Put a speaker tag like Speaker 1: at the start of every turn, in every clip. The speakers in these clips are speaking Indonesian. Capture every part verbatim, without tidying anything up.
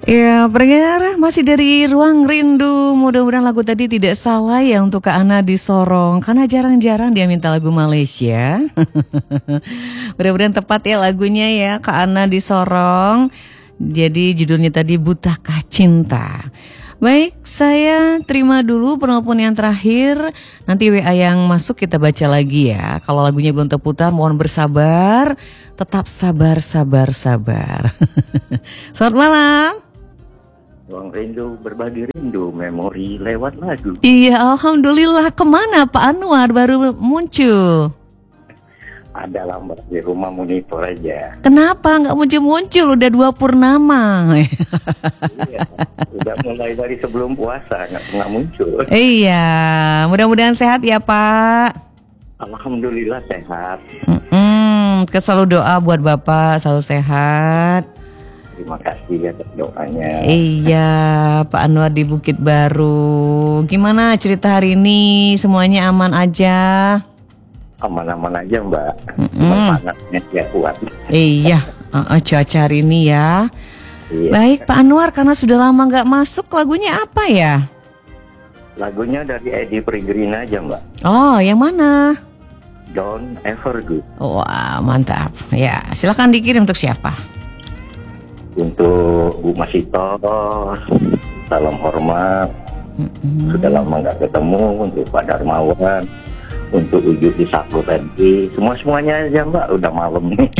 Speaker 1: Ya, pendengar masih dari Ruang Rindu. Mudah-mudahan lagu tadi tidak salah ya untuk Kak Ana di Sorong, karena jarang-jarang dia minta lagu Malaysia. Mudah-mudahan tepat ya lagunya ya, Kak Ana di Sorong. Jadi judulnya tadi Butakah Cinta. Baik, saya terima dulu penelpon yang terakhir. Nanti W A yang masuk kita baca lagi ya. Kalau lagunya belum terputar, mohon bersabar. Tetap sabar, sabar, sabar. Selamat malam.
Speaker 2: Ruang Rindu, berbagi rindu, memori lewat lagu.
Speaker 1: Iya, alhamdulillah. Kemana Pak Anwar baru muncul?
Speaker 2: Ada lambat di rumah monitor aja.
Speaker 1: Kenapa nggak muncul-muncul? Udah dua purnama.
Speaker 2: Iya, udah mulai dari sebelum puasa nggak nggak muncul.
Speaker 1: Iya, mudah-mudahan sehat ya Pak.
Speaker 2: Alhamdulillah sehat.
Speaker 1: Mm-mm, selalu doa buat Bapak selalu sehat.
Speaker 2: Terima kasih ya doanya.
Speaker 1: Iya, Pak Anwar di Bukit Baru. Gimana cerita hari ini? Semuanya aman aja?
Speaker 2: Aman-aman aja Mbak.
Speaker 1: Mm-mm.
Speaker 2: Panasnya ya kuat.
Speaker 1: Iya, uh, uh, cuaca hari ini ya.
Speaker 2: Iya.
Speaker 1: Baik Pak Anwar, karena sudah lama nggak masuk, lagunya apa ya?
Speaker 2: Lagunya dari Eddie Peregrina aja Mbak.
Speaker 1: Oh, yang mana?
Speaker 2: Don't Ever Good.
Speaker 1: Wah, mantap. Ya, silakan dikirim untuk siapa?
Speaker 2: Untuk Bu Masito, salam hormat.
Speaker 1: Mm-mm.
Speaker 2: Sudah lama nggak ketemu. Untuk Pak Darmawan, untuk Uju di Saku tadi, semua semuanya aja Mbak. Udah malam nih.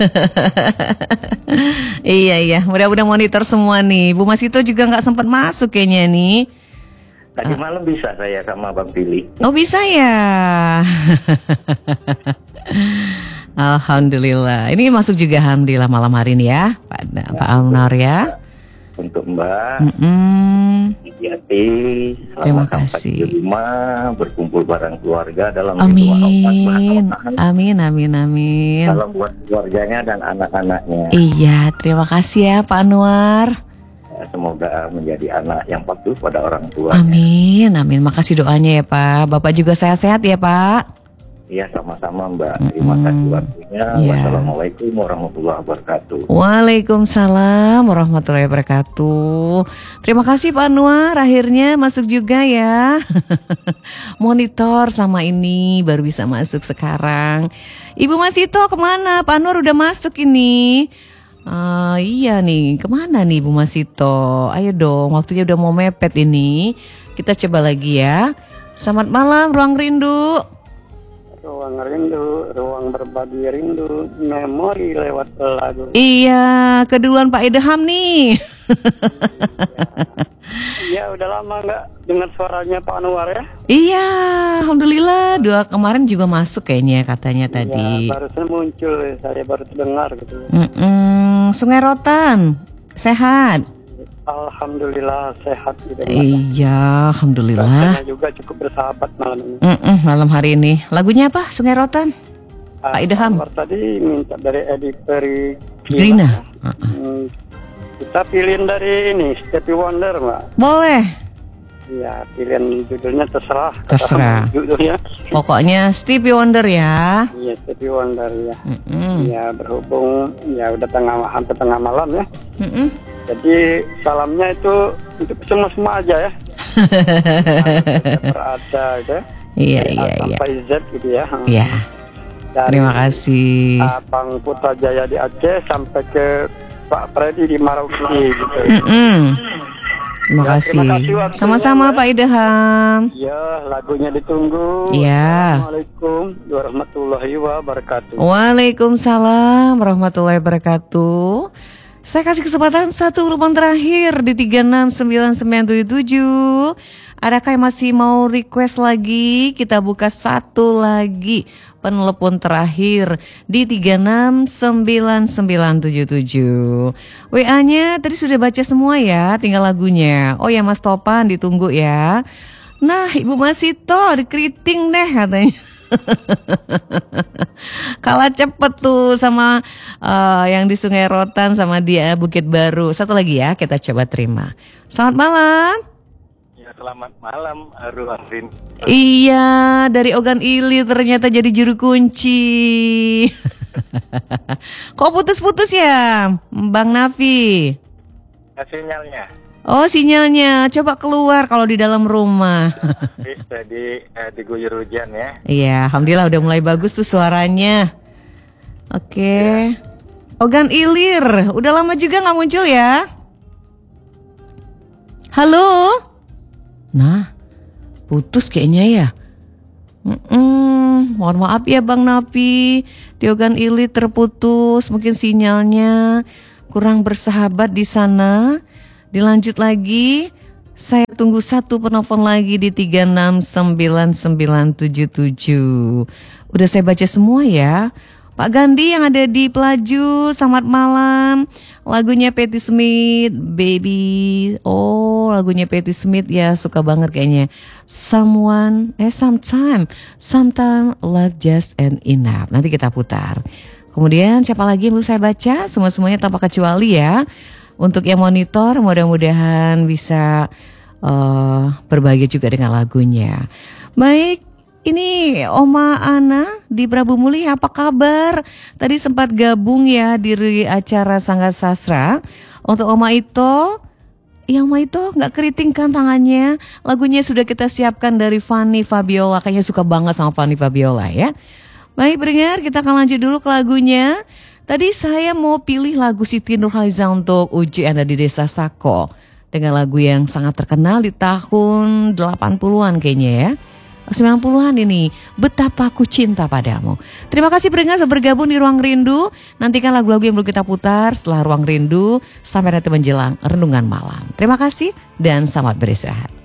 Speaker 1: Iya iya, mudah-mudahan monitor semua nih. Bu Masito juga nggak sempat masuk kayaknya nih.
Speaker 2: Tadi malam bisa saya sama Bang Pili.
Speaker 1: Oh bisa ya. Alhamdulillah. Ini masuk juga alhamdulillah malam hari ini ya, Pak ya, Pak Anwar ya.
Speaker 2: Untuk Mbak
Speaker 1: Mm-mm.
Speaker 2: Yati,
Speaker 1: Terima
Speaker 2: selamat sampai
Speaker 1: kasih.
Speaker 2: di rumah, berkumpul bareng keluarga dalam
Speaker 1: Amin. Amin amin amin.
Speaker 2: Salam buat keluarganya dan anak-anaknya.
Speaker 1: Iya, terima kasih ya Pak Anwar.
Speaker 2: Semoga menjadi anak yang patuh pada orang tua.
Speaker 1: Amin, amin. Makasih doanya ya Pak. Bapak juga sehat-sehat ya Pak.
Speaker 2: Iya sama-sama Mbak. Terima kasih waktunya.
Speaker 1: Ya.
Speaker 2: Wassalamualaikum warahmatullahi wabarakatuh.
Speaker 1: Waalaikumsalam warahmatullahi wabarakatuh. Terima kasih Pak Anwar. Akhirnya masuk juga ya. Monitor sama ini baru bisa masuk sekarang. Ibu Masito kemana? Pak Anwar udah masuk ini. Uh, iya nih, kemana nih Bu Masito? Ayo dong, waktunya udah mau mepet ini. Kita coba lagi ya. Selamat malam, Ruang Rindu.
Speaker 3: Ruang Rindu, ruang berbagi rindu, memori lewat lagu.
Speaker 1: Iya, keduluan Pak Idham nih.
Speaker 3: Iya, udah lama nggak dengar suaranya Pak Anwar ya?
Speaker 1: Iya, alhamdulillah. Dua kemarin juga masuk kayaknya katanya tadi.
Speaker 3: Ya, barusan muncul, saya baru dengar gitu.
Speaker 1: Mm-mm, Sungai Rotan, sehat.
Speaker 3: Alhamdulillah sehat gitu.
Speaker 1: Iya, alhamdulillah.
Speaker 3: Saya juga cukup bersahabat malam ini.
Speaker 1: Mm-mm, malam hari ini. Lagunya apa? Sungai Rotan.
Speaker 3: Ah,
Speaker 1: Pak Idham.
Speaker 3: Anwar tadi minta dari Eddie Peregrina.
Speaker 1: Grina.
Speaker 3: Ya. Hmm, kita pilihin dari ini Stevie Wonder, Mbak.
Speaker 1: Boleh.
Speaker 3: Iya, pilihan judulnya terserah.
Speaker 1: Terserah.
Speaker 3: Judulnya.
Speaker 1: Pokoknya Stevie Wonder ya.
Speaker 3: Iya, Stevie Wonder ya.
Speaker 1: Mm-mm.
Speaker 3: Ya, berhubung ya udah tengah hampir tengah malam ya.
Speaker 1: Mm-mm.
Speaker 3: Jadi salamnya itu untuk semua-semua aja ya. Berada gitu ya.
Speaker 1: Iya,
Speaker 3: Dari
Speaker 1: iya,
Speaker 3: A
Speaker 1: iya.
Speaker 3: sampai Z gitu ya.
Speaker 1: Iya.
Speaker 3: Dari
Speaker 1: Terima kasih.
Speaker 3: Abang Putrajaya di Aceh sampai ke Pak Freddy di Merauke gitu.
Speaker 1: Mm-mm. Terima
Speaker 3: Ya,
Speaker 1: kasih.
Speaker 3: terima kasih waktunya,
Speaker 1: Sama-sama
Speaker 3: ya.
Speaker 1: Pak Idham.
Speaker 3: Ya, lagunya ditunggu.
Speaker 1: Iya.
Speaker 3: Assalamualaikum warahmatullahi wabarakatuh.
Speaker 1: Waalaikumsalam warahmatullahi wabarakatuh. Saya kasih kesempatan satu telepon terakhir di tiga enam sembilan sembilan tujuh tujuh. Adakah yang masih mau request lagi? Kita buka satu lagi penelepon terakhir di tiga enam sembilan sembilan tujuh tujuh. W A-nya tadi sudah baca semua ya, tinggal lagunya. Oh ya Mas Topan ditunggu ya. Nah Ibu Masito dikeriting deh katanya. Kalah cepet tuh sama uh, yang di Sungai Rotan sama dia Bukit Baru. Satu lagi ya kita coba terima. Selamat malam.
Speaker 2: Ya, selamat malam Ruang Rindu.
Speaker 1: Iya, dari Ogan Ili ternyata jadi juru kunci. Kok putus-putus ya Bang Nafi?
Speaker 3: sinyalnya.
Speaker 1: Oh, sinyalnya. Coba keluar kalau di dalam rumah.
Speaker 3: Bisa di eh, diguyur hujan ya.
Speaker 1: Iya, alhamdulillah udah mulai bagus tuh suaranya. Oke. Ogan Ilir, udah lama juga nggak muncul ya? Halo? Nah, putus kayaknya ya. Mm-mm, mohon maaf ya Bang Napi, di Ogan Ilir terputus, mungkin sinyalnya kurang bersahabat di sana. Dilanjut lagi, saya tunggu satu penelpon lagi di tiga enam sembilan sembilan tujuh tujuh. Udah saya baca semua ya. Pak Gandhi yang ada di Pelaju, selamat malam. Lagunya Patti Smith, Baby. Oh, lagunya Patti Smith ya, suka banget kayaknya. Someone, eh sometime, sometime love just ain't enough. Nanti kita putar. Kemudian siapa lagi yang belum saya baca? Semua-semuanya tanpa kecuali ya. Untuk yang monitor mudah-mudahan bisa uh, berbahagia juga dengan lagunya. Baik, ini Oma Ana di Prabu Muli, apa kabar? Tadi sempat gabung ya di acara Sangga Sastra. Untuk Oma Ito, yang Oma Ito gak keritingkan tangannya. Lagunya sudah kita siapkan dari Fanny Fabiola. Kayaknya suka banget sama Fanny Fabiola ya. Baik pendengar, kita akan lanjut dulu ke lagunya. Tadi saya mau pilih lagu Siti Nurhaliza untuk uji Anda di Desa Sako. Dengan lagu yang sangat terkenal di tahun delapan puluhan kayaknya ya. sembilan puluhan ini, Betapa Ku Cinta Padamu. Terima kasih pendengar sudah bergabung di Ruang Rindu. Nantikan lagu-lagu yang belum kita putar setelah Ruang Rindu sampai nanti menjelang renungan malam. Terima kasih dan selamat beristirahat.